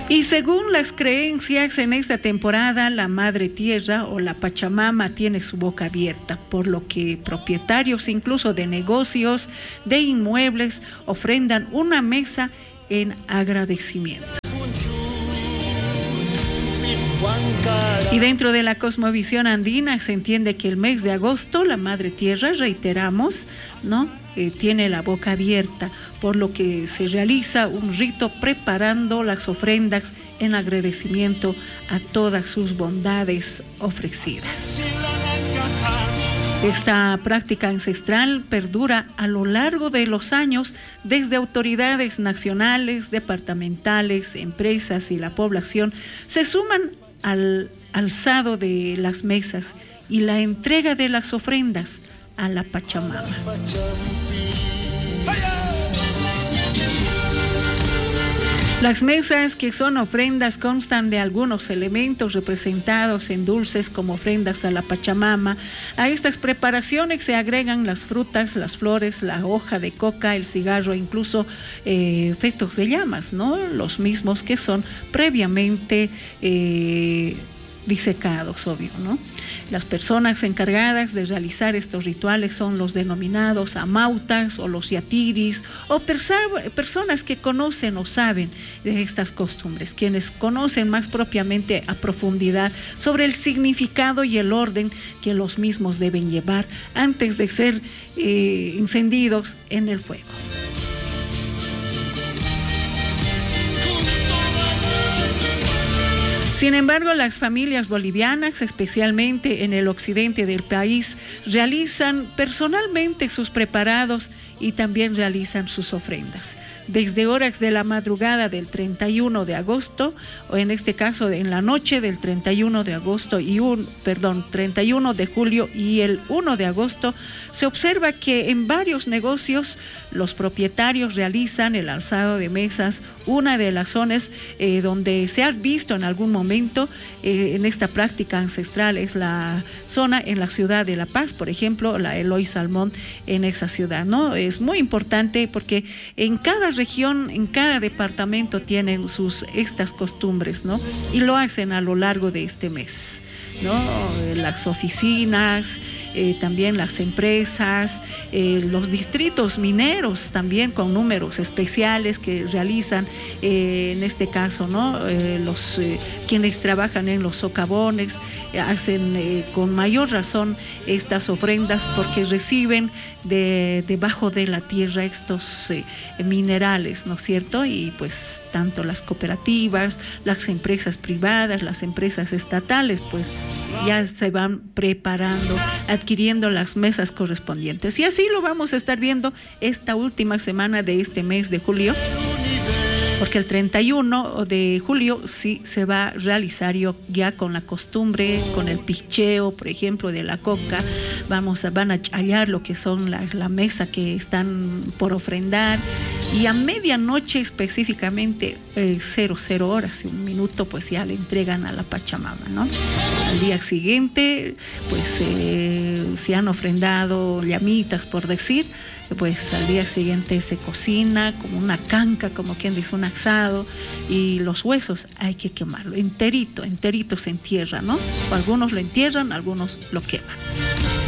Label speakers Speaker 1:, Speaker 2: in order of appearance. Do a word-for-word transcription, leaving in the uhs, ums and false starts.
Speaker 1: Y según las creencias, en esta temporada la Madre Tierra o la Pachamama tiene su boca abierta, por lo que propietarios incluso de negocios, de inmuebles, ofrendan una mesa en agradecimiento. Y dentro de la cosmovisión andina se entiende que el mes de agosto, la Madre Tierra, reiteramos, ¿no? Eh, tiene la boca abierta, por lo que se realiza un rito preparando las ofrendas en agradecimiento a todas sus bondades ofrecidas. Esta práctica ancestral perdura a lo largo de los años desde autoridades nacionales, departamentales, empresas y la población se suman al alzado de las mesas y la entrega de las ofrendas a la Pachamama. Las mesas, que son ofrendas, constan de algunos elementos representados en dulces como ofrendas a la Pachamama. A estas preparaciones se agregan las frutas, las flores, la hoja de coca, el cigarro, incluso eh, fetos de llamas, ¿no? Los mismos que son previamente eh, disecados, obvio, ¿no? Las personas encargadas de realizar estos rituales son los denominados amautas o los yatiris, o persa- personas que conocen o saben de estas costumbres, quienes conocen más propiamente a profundidad sobre el significado y el orden que los mismos deben llevar antes de ser eh, encendidos en el fuego. Sin embargo, las familias bolivianas, especialmente en el occidente del país, realizan personalmente sus preparados y también realizan sus ofrendas. Desde horas de la madrugada del treinta y uno de agosto, o en este caso en la noche del treinta y uno de agosto y un, perdón, treinta y uno de julio y el uno de agosto, se observa que en varios negocios los propietarios realizan el alzado de mesas. Una de las zonas eh, donde se ha visto en algún momento eh, en esta práctica ancestral es la zona en la ciudad de La Paz, por ejemplo, la Eloy Salmón en esa ciudad, ¿no? Es muy importante porque en cada región, en cada departamento tienen sus estas costumbres, ¿no? Y lo hacen a lo largo de este mes, ¿no? Las oficinas, eh, también las empresas, eh, los distritos mineros también con números especiales que realizan, eh, en este caso, ¿no? Eh, los eh, quienes trabajan en los socavones eh, hacen eh, con mayor razón estas ofrendas porque reciben de debajo de la tierra estos eh, minerales, ¿no es cierto? Y pues tanto las cooperativas, las empresas privadas, las empresas estatales, pues ya se van preparando, adquiriendo las mesas correspondientes. Y así lo vamos a estar viendo esta última semana de este mes de julio, porque el treinta y uno de julio sí se va a realizar ya con la costumbre, con el picheo, por ejemplo, de la coca. Vamos a, van a hallar lo que son la, la mesa que están por ofrendar. Y a medianoche específicamente, eh, cero, cero horas y un minuto, pues ya le entregan a la Pachamama, ¿no? Al día siguiente, pues eh, se han ofrendado llamitas, por decir, pues al día siguiente se cocina como una canca, como quien dice, un asado, y los huesos hay que quemarlo, enterito, enterito se entierra, ¿no? O algunos lo entierran, algunos lo queman.